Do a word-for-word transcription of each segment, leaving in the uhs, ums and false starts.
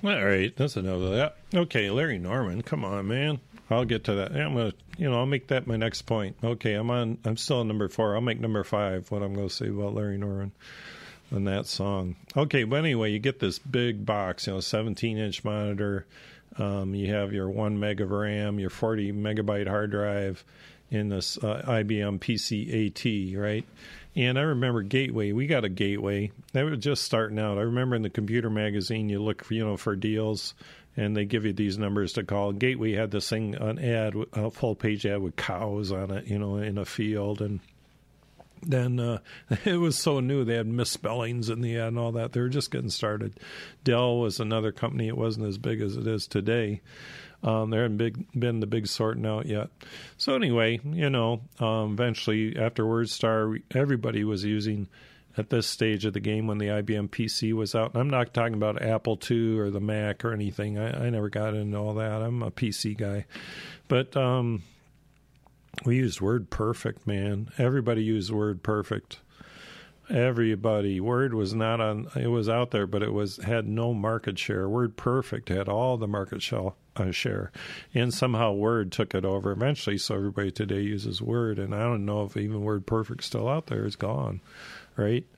All right, that's enough of that. Okay, Larry Norman, come on, man. I'll get to that. I'm gonna, you know, I'll make that my next point. Okay, I'm on. I'm still on number four. I'll make number five what I'm going to say about Larry Norman and that song. Okay, but anyway, you get this big box, you know, seventeen inch monitor. Um, you have your one meg of RAM, your forty megabyte hard drive in this uh, I B M P C AT, right? And I remember Gateway. We got a Gateway. They were just starting out. I remember in the computer magazine, you look for, you know, for deals, and they give you these numbers to call. Gateway had this thing, an ad, a full page ad with cows on it, you know, in a field. And then uh, it was so new. They had misspellings in the ad and all that. They were just getting started. Dell was another company. It wasn't as big as it is today. Um, there hadn't big, been the big sorting out yet. So anyway, you know, um, eventually after WordStar, everybody was using at this stage of the game when the I B M P C was out. And I'm not talking about Apple two or the Mac or anything. I, I never got into all that. I'm a P C guy. But um, we used WordPerfect, man. Everybody used WordPerfect. Everybody. Word was not on, it was out there, but it was had no market share. WordPerfect had all the market share. Uh, share. And somehow Word took it over eventually, so everybody today uses Word, and I don't know if even WordPerfect's still out there. It's gone, right?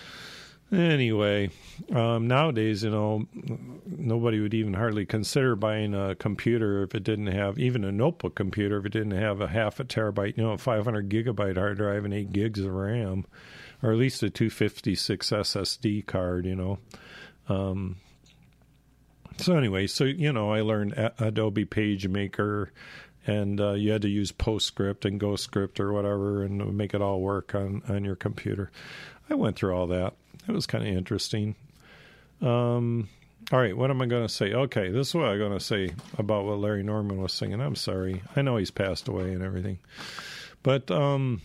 Anyway, um, nowadays, you know, nobody would even hardly consider buying a computer if it didn't have, even a notebook computer, if it didn't have a half a terabyte, you know, a five hundred gigabyte hard drive and eight gigs of RAM, or at least a two fifty-six S S D card, you know. Um, So anyway, so, you know, I learned a- Adobe PageMaker, and uh, you had to use PostScript and GhostScript or whatever and make it all work on, on your computer. I went through all that. It was kind of interesting. Um, all right, what am I going to say? Okay, this is what I'm going to say about what Larry Norman was singing. I'm sorry. I know he's passed away and everything. But um,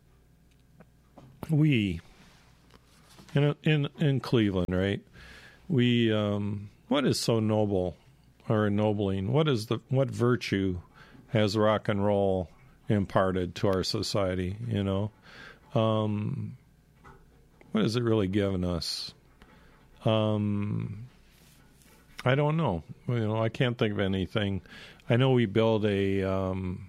we, in, in, in Cleveland, right, we... Um, what is so noble or ennobling? What is the what virtue has rock and roll imparted to our society? You know, um, what has it really given us? Um, I don't know. You know, I can't think of anything. I know we build a um,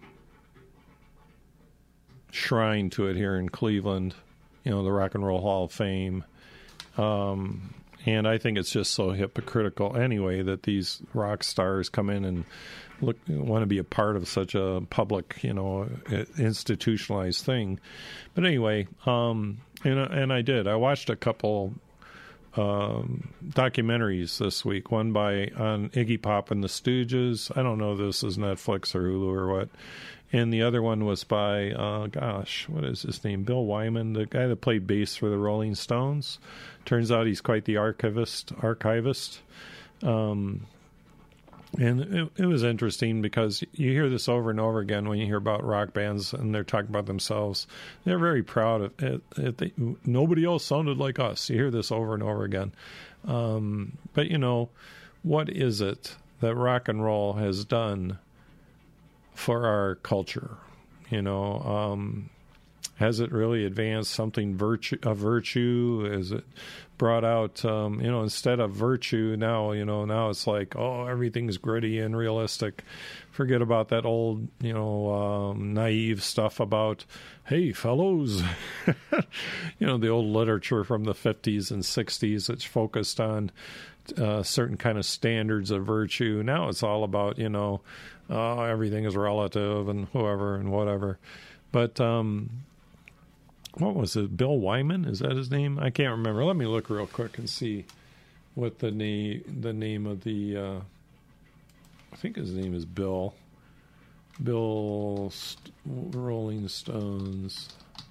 shrine to it here in Cleveland. You know, the Rock and Roll Hall of Fame. Um, And I think it's just so hypocritical anyway that these rock stars come in and look want to be a part of such a public, you know, institutionalized thing. But anyway, um, and and I did. I watched a couple um, documentaries this week. One by on Iggy Pop and the Stooges. I don't know if this is Netflix or Hulu or what. And the other one was by, uh, gosh, what is his name? Bill Wyman, the guy that played bass for the Rolling Stones. Turns out he's quite the archivist. Archivist, um, and it, it was interesting because you hear this over and over again when you hear about rock bands and they're talking about themselves. They're very proud of it. it they, nobody else sounded like us. You hear this over and over again. Um, but you know, what is it that rock and roll has done for our culture? You know, um, has it really advanced something virtue, a virtue? Is it brought out, um, you know, instead of virtue now, you know, now it's like, oh, everything's gritty and realistic. Forget about that old, you know, um, naive stuff about, hey, fellows, you know, the old literature from the fifties and sixties that's focused on uh, certain kind of standards of virtue. Now it's all about, you know, oh, everything is relative and whoever and whatever. But, um, what was it? Bill Wyman? Is that his name? I can't remember. Let me look real quick and see what the name the name of the. Uh, I think his name is Bill. Bill St- Rolling Stones.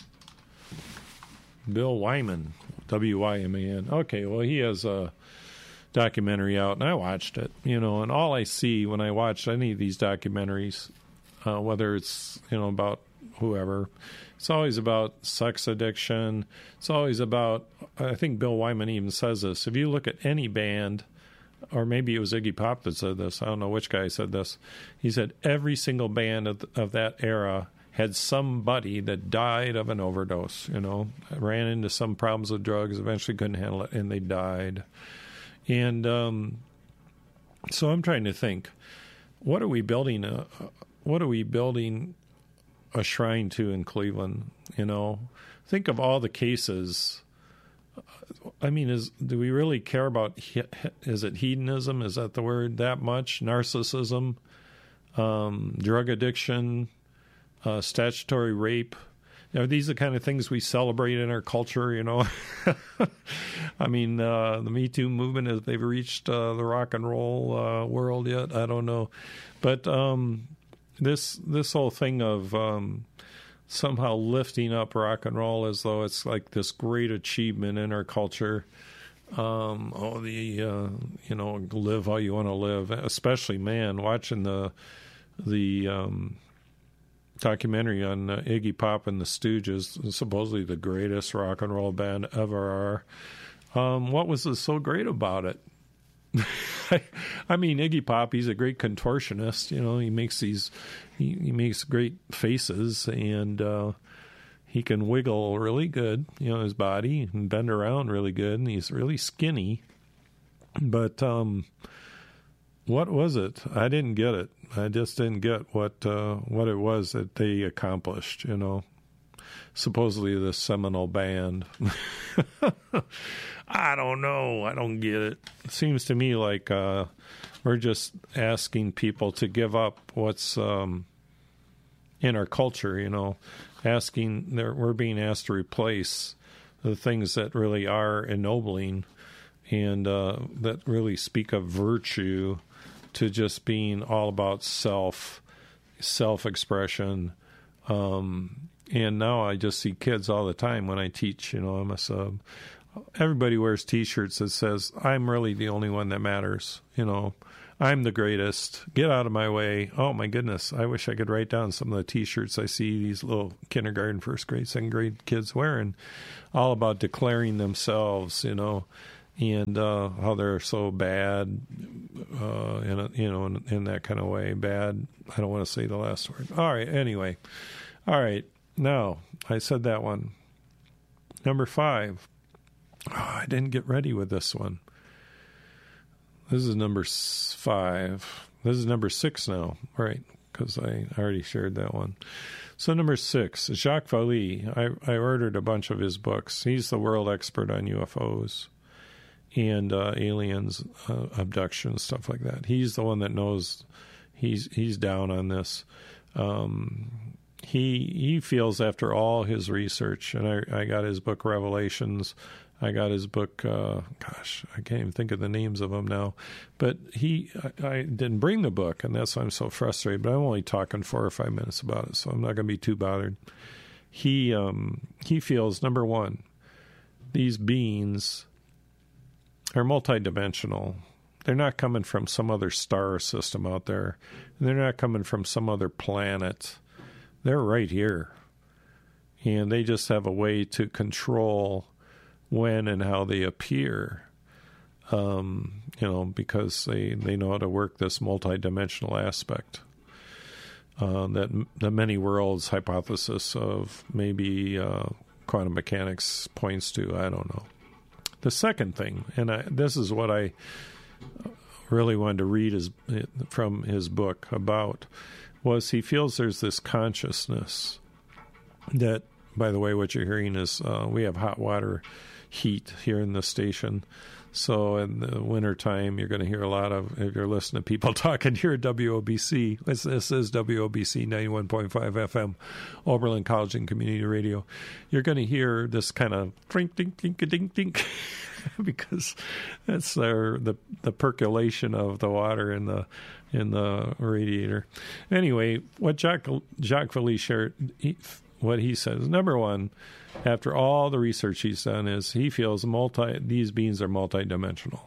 Bill Wyman, W Y M A N. Okay, well he has a documentary out, and I watched it. You know, and all I see when I watch any of these documentaries, uh, whether it's you know about whoever. It's always about sex addiction. It's always about, I think Bill Wyman even says this. If you look at any band, or maybe it was Iggy Pop that said this. I don't know which guy said this. He said every single band of, of that era had somebody that died of an overdose, you know, ran into some problems with drugs, eventually couldn't handle it, and they died. And, um, So I'm trying to think, what are we building? A, what are we building a shrine to in Cleveland? You know, think of all the cases. I mean, is do we really care about? Is it hedonism? Is that the word? That much narcissism, um, drug addiction, uh, statutory rape. You know, these are the kind of things we celebrate in our culture, you know. I mean, uh, the Me Too movement, have they reached uh, the rock and roll uh, world yet? I don't know. But um, this this whole thing of um, somehow lifting up rock and roll as though it's like this great achievement in our culture. Um, oh, the, uh, you know, live how you want to live. Especially, man, watching the, the, um, documentary on uh, Iggy Pop and the Stooges, supposedly the greatest rock and roll band ever are. Um, what was so great about it? I, I mean, Iggy Pop, he's a great contortionist. You know, he makes these, he, he makes great faces, and uh, he can wiggle really good, you know, his body, and bend around really good, and he's really skinny. But um, what was it? I didn't get it. I just didn't get what uh, what it was that they accomplished, you know. Supposedly this seminal band. I don't know. I don't get it. It seems to me like uh, we're just asking people to give up what's um, in our culture, you know. Asking, we're being asked to replace the things that really are ennobling and uh, that really speak of virtue, to just being all about self, self-expression. Um, and now I just see kids all the time when I teach, you know, I'm a sub. Everybody wears T-shirts that says, I'm really the only one that matters, you know. I'm the greatest. Get out of my way. Oh, my goodness. I wish I could write down some of the T-shirts I see these little kindergarten, first grade, second grade kids wearing, all about declaring themselves, you know, and uh, how they're so bad, uh, in a, you know, in, in that kind of way. Bad. I don't want to say the last word. All right. Anyway. All right. Now, I said that one. Number five. Oh, I didn't get ready with this one. This is number five. This is number six now, right? Because I already shared that one. So number six, Jacques Vallée. I, I ordered a bunch of his books. He's the world expert on U F Os and uh, aliens, uh, abductions, stuff like that. He's the one that knows. He's he's down on this. Um, he he feels after all his research, and I, I got his book Revelations. I got his book, uh, gosh, I can't even think of the names of them now. But he, I, I didn't bring the book, and that's why I'm so frustrated. But I'm only talking four or five minutes about it, so I'm not going to be too bothered. He, um, he feels, number one, these beings are multidimensional. They're not coming from some other star system out there. And they're not coming from some other planet. They're right here. And they just have a way to control when and how they appear, um, you know, because they, they know how to work this multidimensional aspect. Uh, that the many worlds hypothesis of maybe uh, quantum mechanics points to, I don't know. The second thing, and I, this is what I really wanted to read his, from his book about, was he feels there's this consciousness that, by the way, what you're hearing is uh, we have hot water heat here in the station. So in the wintertime, you're going to hear a lot of, if you're listening to people talking here at W O B C, this, this is W O B C ninety-one point five F M, Oberlin College and Community Radio. You're going to hear this kind of dink, dink, dink, dink, dink, because that's their, the the percolation of the water in the in the radiator. Anyway, what Jacques, Jacques Vallée shared, he, what he says, number one, after all the research he's done, is he feels multi these beings are multidimensional.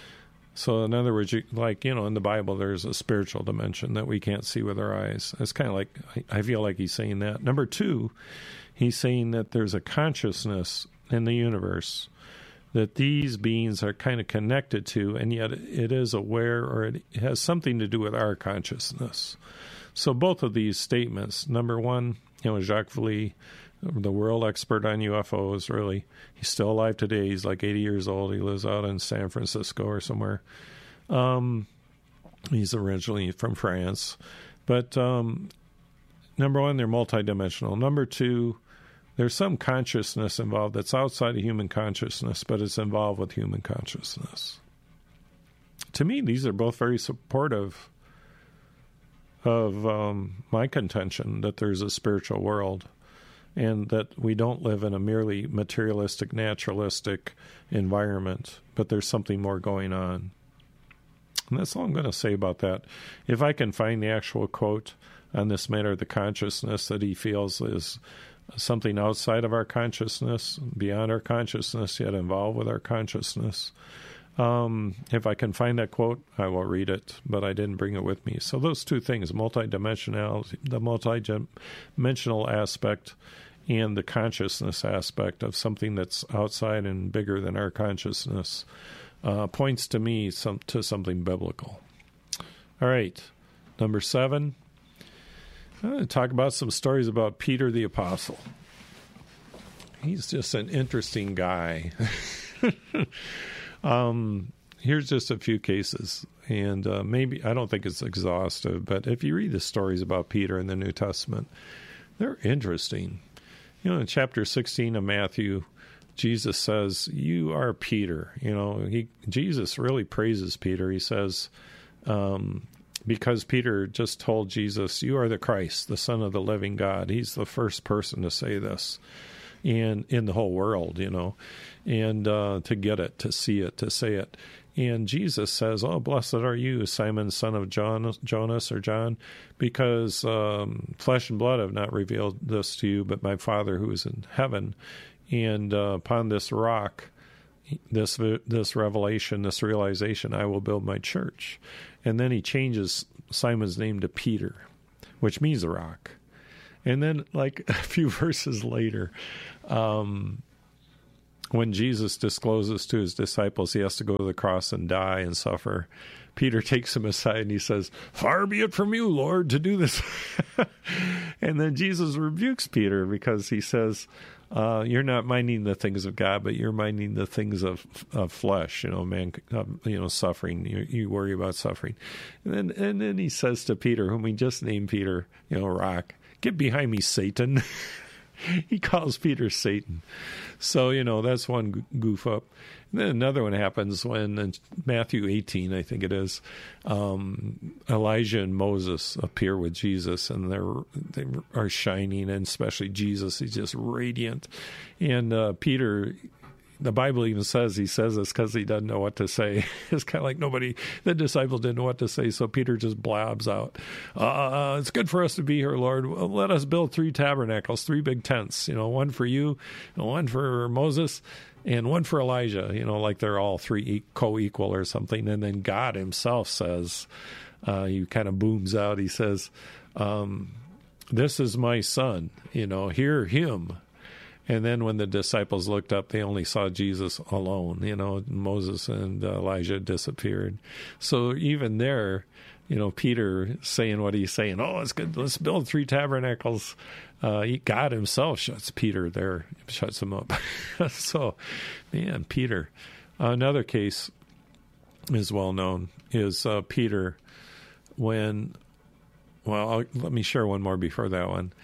So in other words, you, like, you know, in the Bible, there's a spiritual dimension that we can't see with our eyes. It's kind of like, I feel like he's saying that. Number two, he's saying that there's a consciousness in the universe that these beings are kind of connected to, and yet it is aware, or it has something to do with our consciousness. So both of these statements, number one, you know, Jacques Vallée, the world expert on U F Os, really. He's still alive today. He's like eighty years old. He lives out in San Francisco or somewhere. Um, He's originally from France. But um, number one, they're multidimensional. Number two, there's some consciousness involved that's outside of human consciousness, but it's involved with human consciousness. To me, these are both very supportive of um, my contention that there's a spiritual world and that we don't live in a merely materialistic, naturalistic environment, but there's something more going on. And that's all I'm going to say about that. If I can find the actual quote on this matter of the consciousness that he feels is something outside of our consciousness, beyond our consciousness, yet involved with our consciousness, Um, if I can find that quote, I will read it, but I didn't bring it with me. So those two things, multidimensionality, the multidimensional aspect and the consciousness aspect of something that's outside and bigger than our consciousness, uh, points to me some, to something biblical. All right, number seven, I'm going to talk about some stories about Peter the Apostle. He's just an interesting guy. Um, here's just a few cases, and uh, maybe, I don't think it's exhaustive, but if you read the stories about Peter in the New Testament, they're interesting. You know, in chapter sixteen of Matthew, Jesus says, "You are Peter." You know, he Jesus really praises Peter. He says, um, because Peter just told Jesus, "You are the Christ, the Son of the living God." He's the first person to say this. And in the whole world, you know, and uh, to get it, to see it, to say it. And Jesus says, "Oh, blessed are you, Simon, son of John, Jonas or John, because um, flesh and blood have not revealed this to you, but my Father who is in heaven. And uh, upon this rock, this this revelation, this realization, I will build my church." And then he changes Simon's name to Peter, which means a rock. And then, like a few verses later, um, when Jesus discloses to his disciples he has to go to the cross and die and suffer, Peter takes him aside and he says, "Far be it from you, Lord, to do this." And then Jesus rebukes Peter because he says, uh, "You're not minding the things of God, but you're minding the things of, of flesh. You know, man, uh, you know, suffering. You, you worry about suffering." And then, and then he says to Peter, whom he just named Peter, you know, rock, "Get behind me, Satan." He calls Peter Satan. So, you know, that's one goof up. And then another one happens when in Matthew eighteen, I think it is, um, Elijah and Moses appear with Jesus, and they're, they are shining, and especially Jesus, he's just radiant. And uh, Peter, the Bible even says he says this because he doesn't know what to say. It's kind of like nobody, the disciples didn't know what to say, so Peter just blabs out, uh, "It's good for us to be here, Lord. Let us build three tabernacles, three big tents, you know, one for you, one for Moses, and one for Elijah," you know, like they're all three co-equal or something. And then God himself says, uh, he kind of booms out, he says, um, "This is my son, you know, hear him." And then when the disciples looked up, they only saw Jesus alone. You know, Moses and Elijah disappeared. So even there, you know, Peter saying what he's saying, "Oh, it's good, let's build three tabernacles." Uh, God himself shuts Peter there, shuts him up. So, man, Peter. Another case is well known is uh, Peter when, well, I'll, let me share one more before that one.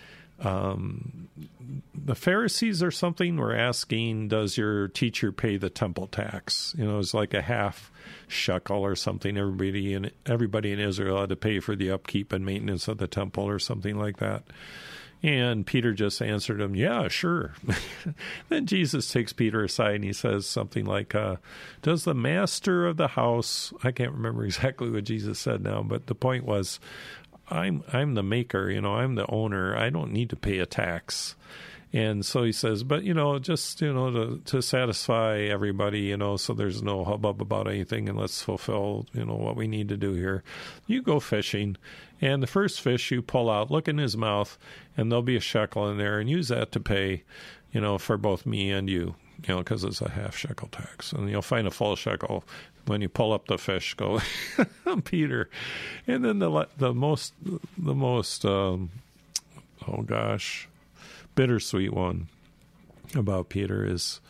Um, the Pharisees or something were asking, "Does your teacher pay the temple tax?" You know, it's like a half shekel or something. Everybody in everybody in Israel had to pay for the upkeep and maintenance of the temple or something like that. And Peter just answered him, "Yeah, sure." Then Jesus takes Peter aside and he says something like, uh, "Does the master of the house," I can't remember exactly what Jesus said now, but the point was, I'm I'm the maker, you know, I'm the owner. I don't need to pay a tax. And so he says, but, you know, just, you know, to, to satisfy everybody, you know, so there's no hubbub about anything, and let's fulfill, you know, what we need to do here. You go fishing, and the first fish you pull out, look in his mouth, and there'll be a shekel in there, and use that to pay, you know, for both me and you, you know, because it's a half shekel tax. And you'll find a full shekel when you pull up the fish. Go, Peter. And then the the most, the most, um, oh gosh, bittersweet one about Peter is,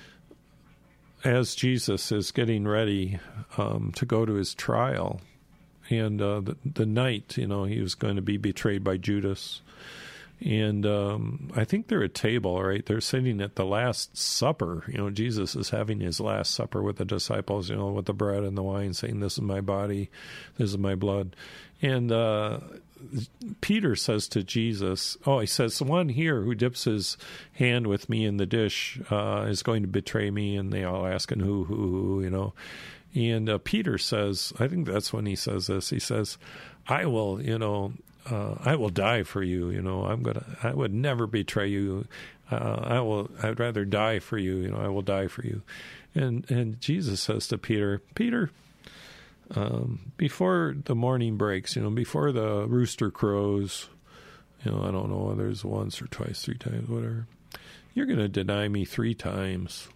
as Jesus is getting ready um, to go to his trial, and uh, the, the night, you know, he was going to be betrayed by Judas. And um, I think they're at table, right? They're sitting at the Last Supper. You know, Jesus is having his Last Supper with the disciples, you know, with the bread and the wine, saying, this is my body, this is my blood. And uh, Peter says to Jesus, oh, he says, the one here who dips his hand with me in the dish uh, is going to betray me. And they all asking who, who, who, you know. And uh, Peter says, I think that's when he says this, he says, I will, you know, Uh, I will die for you. You know, I'm gonna. I would never betray you. Uh, I will. I'd rather die for you. You know, I will die for you. And and Jesus says to Peter, Peter, um, before the morning breaks, you know, before the rooster crows, you know, I don't know whether it's once or twice, three times, whatever. You're gonna deny me three times.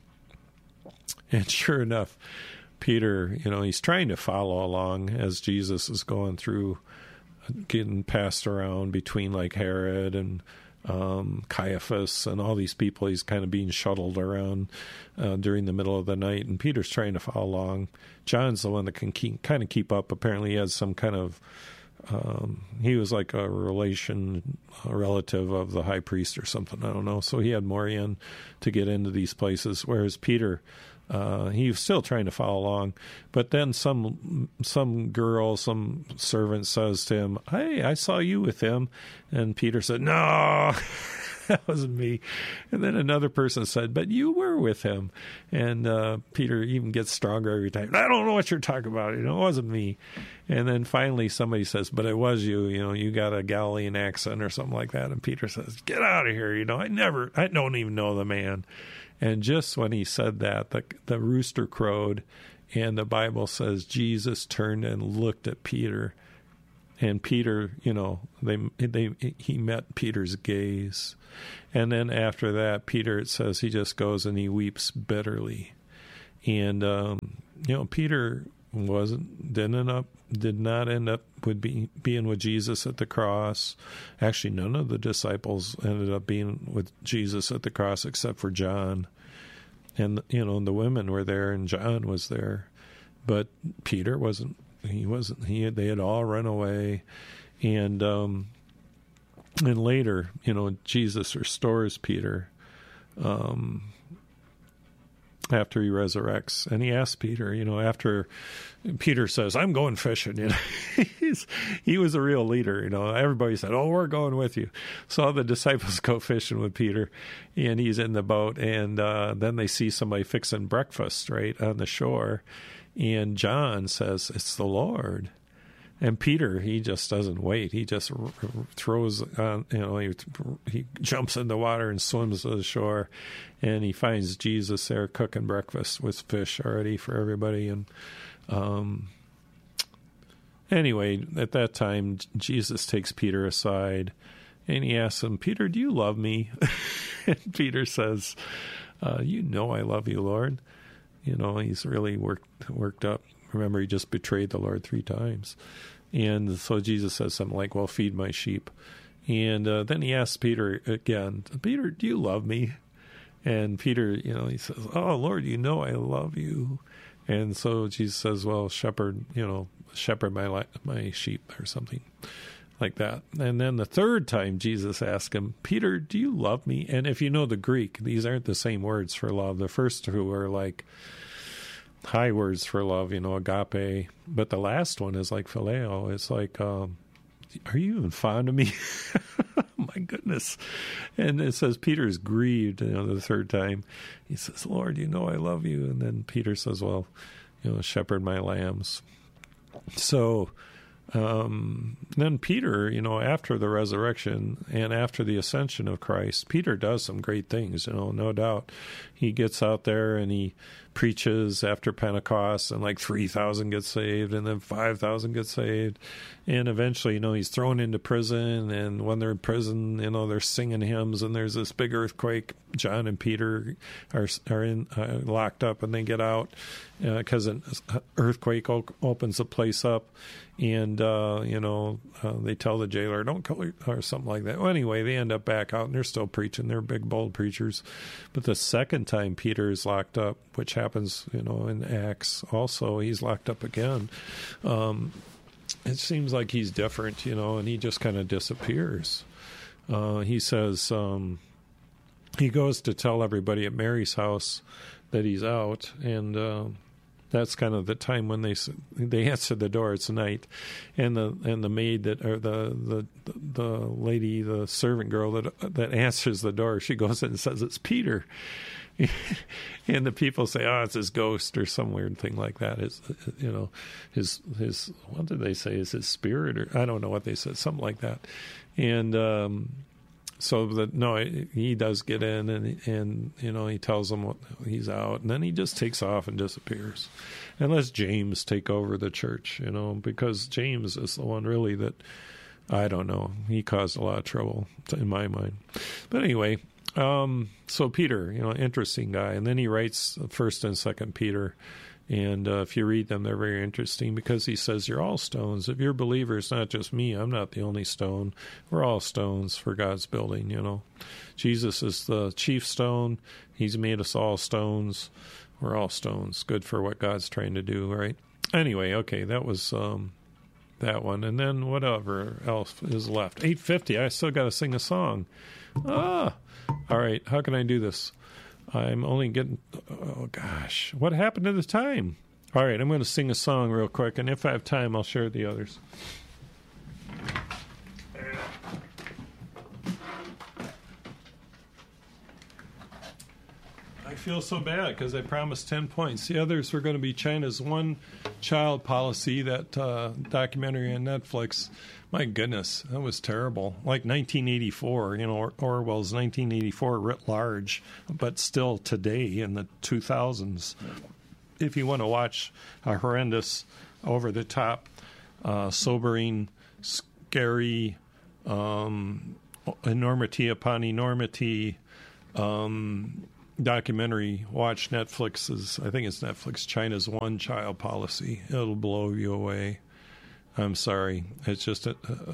And sure enough, Peter, you know, he's trying to follow along as Jesus is going through, getting passed around between like Herod and um, Caiaphas and all these people. He's kind of being shuttled around uh, during the middle of the night, and Peter's trying to follow along. John's the one that can keep, kind of keep up. Apparently he has some kind of, um, he was like a relation, a relative of the high priest or something, I don't know. So he had more in to get into these places, whereas Peter, Uh, he was still trying to follow along, but then some some girl, some servant says to him, hey, I saw you with him. And Peter said, no, that wasn't me. And then another person said, but you were with him. And uh, Peter even gets stronger every time. I don't know what you're talking about. You know, it wasn't me. And then finally somebody says, but it was you. You know, you got a Galilean accent or something like that. And Peter says, get out of here. You know, I never, I don't even know the man. And just when he said that, the, the rooster crowed, and the Bible says Jesus turned and looked at Peter, and Peter, you know, they they he met Peter's gaze, and then after that, Peter, it says he just goes and he weeps bitterly, and um, you know, Peter wasn't didn't end up did not end up with be, being with Jesus at the cross. Actually, none of the disciples ended up being with Jesus at the cross except for John. And, you know, the women were there and John was there. But Peter wasn't. He wasn't. He had, they had all run away. And, um, and later, you know, Jesus restores Peter um, after he resurrects. And he asks Peter, you know, after Peter says, I'm going fishing, you know, He's, he was a real leader, you know, everybody said, oh, we're going with you. So all the disciples go fishing with Peter, and he's in the boat, and uh, then they see somebody fixing breakfast right on the shore, and John says, it's the Lord. And Peter, he just doesn't wait. He just r- r- throws on, you know, he, he jumps in the water and swims to the shore, and he finds Jesus there cooking breakfast with fish already for everybody. And um, anyway, at that time, Jesus takes Peter aside, and he asks him, Peter, do you love me? And Peter says, uh, you know I love you, Lord. You know, he's really worked worked up. Remember, he just betrayed the Lord three times. And so Jesus says something like, well, feed my sheep. And uh, then he asks Peter again, Peter, do you love me? And Peter, you know, he says, oh, Lord, you know I love you. And so Jesus says, well, shepherd, you know, shepherd my my sheep or something like that. And then the third time Jesus asked him, Peter, do you love me? And if you know the Greek, these aren't the same words for love. The first two are like high words for love, you know, agape. But the last one is like phileo. It's like, um, are you even fond of me? My goodness. And it says Peter's grieved, you know, the third time. He says, Lord, you know I love you. And then Peter says, well, you know, shepherd my lambs. So um, then Peter, you know, after the resurrection and after the ascension of Christ, Peter does some great things, you know, no doubt. He gets out there and he preaches after Pentecost, and like three thousand get saved, and then five thousand get saved. And eventually, you know, he's thrown into prison, and when they're in prison, you know, they're singing hymns, and there's this big earthquake. John and Peter are are in uh, locked up, and they get out because uh, an earthquake o- opens the place up, and uh, you know, uh, they tell the jailer, don't kill her, or something like that. Well, anyway, they end up back out, and they're still preaching. They're big, bold preachers. But the second time Peter is locked up, which happens, you know, in Acts also, he's locked up again. Um, it seems like he's different, you know, and he just kind of disappears. Uh, he says um, he goes to tell everybody at Mary's house that he's out, and uh, that's kind of the time when they they answer the door. It's night, and the and the maid that or the the the lady, the servant girl that that answers the door, she goes in and says it's Peter. And the people say, "Oh, it's his ghost," or some weird thing like that. It's, you know, his his what did they say? Is his spirit, or I don't know what they said, something like that. And um, so that no, he does get in, and and you know, he tells them what, he's out, and then he just takes off and disappears, and lets James take over the church. You know, because James is the one really that I don't know. He caused a lot of trouble in my mind, but anyway. Um, so Peter, you know, interesting guy. And then he writes First and Second Peter. And uh, if you read them, they're very interesting because he says, you're all stones. If you're believers, not just me, I'm not the only stone. We're all stones for God's building, you know. Jesus is the chief stone. He's made us all stones. We're all stones. Good for what God's trying to do, right? Anyway, okay, that was um, that one. And then whatever else is left. eight fifty, I still got to sing a song. Ah, all right, how can I do this? I'm only getting, oh gosh, what happened to the time? All right, I'm going to sing a song real quick, and if I have time, I'll share the others. I feel so bad because I promised ten points. The others were going to be China's one-child policy, that uh, documentary on Netflix. My goodness, that was terrible. Like nineteen eighty-four, you know, or- Orwell's nineteen eighty-four writ large, but still today in the two thousands. If you want to watch a horrendous, over-the-top, uh, sobering, scary, um, enormity upon enormity, um, documentary, watch Netflix's, I think it's Netflix, China's one-child policy. It'll blow you away. I'm sorry. It's just, a, uh,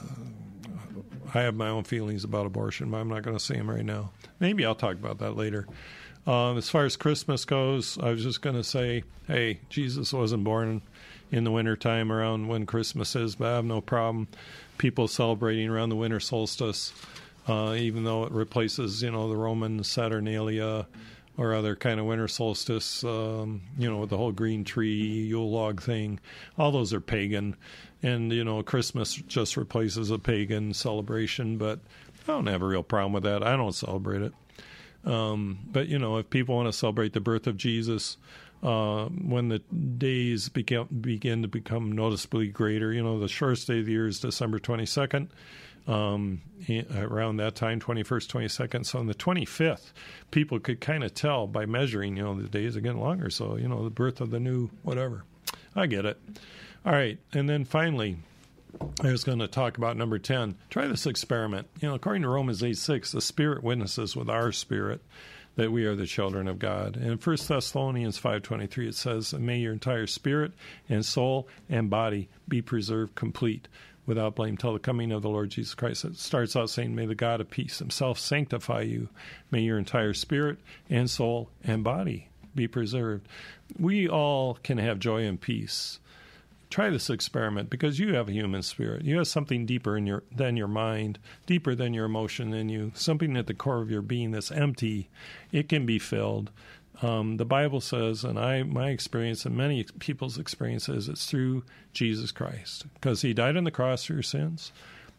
I have my own feelings about abortion, but I'm not going to say them right now. Maybe I'll talk about that later. Um, as far as Christmas goes, I was just going to say, hey, Jesus wasn't born in the wintertime around when Christmas is, but I have no problem people celebrating around the winter solstice, uh, even though it replaces, you know, the Roman Saturnalia or other kind of winter solstice, um, you know, with the whole green tree, Yule log thing. All those are pagan. And, you know, Christmas just replaces a pagan celebration, but I don't have a real problem with that. I don't celebrate it. Um, but, you know, if people want to celebrate the birth of Jesus, uh, when the days begin, begin to become noticeably greater, you know, the shortest day of the year is December twenty-second. Um, around that time, twenty-first, twenty-second. So on the twenty-fifth, people could kind of tell by measuring, you know, the days are getting longer. So, you know, the birth of the new whatever. I get it. All right. And then finally, I was going to talk about number ten. Try this experiment. You know, according to Romans eight six, the Spirit witnesses with our spirit that we are the children of God. And in First Thessalonians five twenty-three, it says, may your entire spirit and soul and body be preserved complete, without blame, till the coming of the Lord Jesus Christ. It starts out saying, may the God of peace himself sanctify you. May your entire spirit and soul and body be preserved. We all can have joy and peace. Try this experiment, because you have a human spirit. You have something deeper in your than your mind, deeper than your emotion in you, something at the core of your being that's empty. It can be filled. Um, the Bible says, and I, my experience and many people's experiences, it's through Jesus Christ, because he died on the cross for your sins.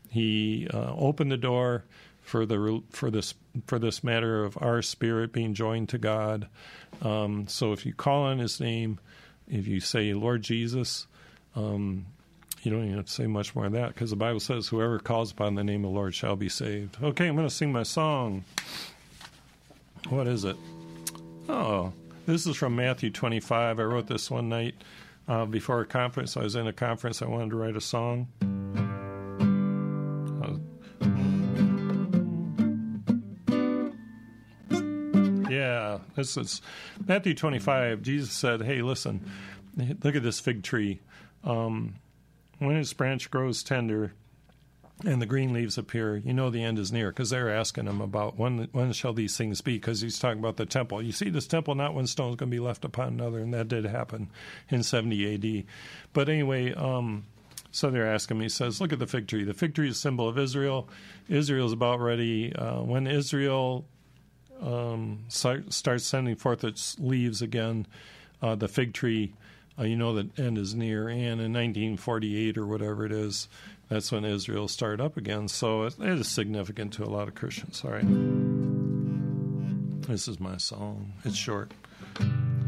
He uh, opened the door for the for this for this matter of our spirit being joined to God. Um, so if you call on his name, if you say, Lord Jesus, um, you don't even have to say much more than that, because the Bible says, whoever calls upon the name of the Lord shall be saved. Okay, I'm going to sing my song. What is it? Oh, this is from Matthew twenty-five. I wrote this one night uh, before a conference. I was in a conference. I wanted to write a song. Uh, yeah, this is Matthew twenty-five. Jesus said, hey, listen, look at this fig tree. Um, when its branch grows tender and the green leaves appear, you know the end is near, because they're asking him about when when shall these things be, because he's talking about the temple. You see, this temple, not one stone is going to be left upon another, and that did happen in seventy A D. But anyway, um, So they're asking me, says, look at the fig tree. The fig tree is a symbol of Israel. Israel's about ready. Uh, when Israel um, start, starts sending forth its leaves again, uh, the fig tree, uh, you know the end is near. And in nineteen forty-eight or whatever it is, that's when Israel started up again. So it, it is significant to a lot of Christians. All right. This is my song. It's short.